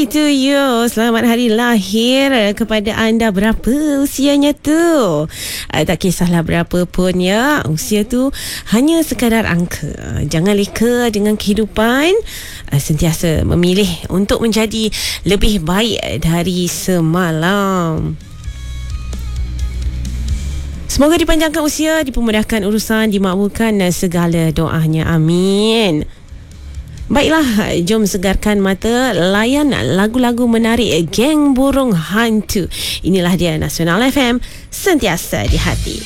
birthday to you. Selamat hari lahir kepada anda. Berapa usianya tu? Tak kisahlah berapa pun ya. Usia tu hanya sekadar angka. Jangan leka dengan kehidupan. Sentiasa memilih untuk menjadi lebih baik dari semalam. Semoga dipanjangkan usia, dipermudahkan urusan, dimakbulkan segala doanya. Amin. Baiklah, jom segarkan mata, layan lagu-lagu menarik Geng Burung Hantu. Inilah dia Nasional FM, sentiasa di hati.